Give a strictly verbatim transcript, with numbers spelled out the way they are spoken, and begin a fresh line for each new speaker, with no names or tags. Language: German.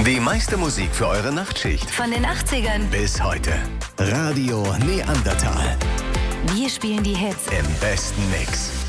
Die meiste Musik für eure Nachtschicht.
Von den achtzigern
bis heute. Radio Neandertal.
Wir spielen die Hits
Im besten Mix.